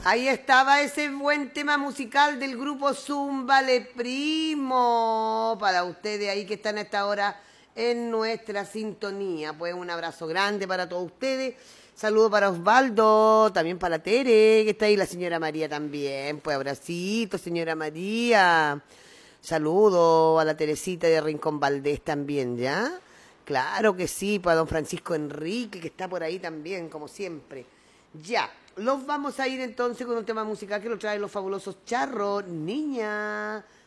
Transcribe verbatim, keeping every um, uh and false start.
Ahí estaba ese buen tema musical del grupo Zúmbale Primo. Para ustedes ahí que están a esta hora en nuestra sintonía. Pues un abrazo grande para todos ustedes. Saludo para Osvaldo, también para Tere, que está ahí, la señora María también. Pues abracito, señora María. Saludo a la Teresita de Rincón Valdés también, ¿ya? Claro que sí, para don Francisco Enrique, que está por ahí también, como siempre. Ya, los vamos a ir entonces con un tema musical que lo traen los fabulosos Charros. Niña,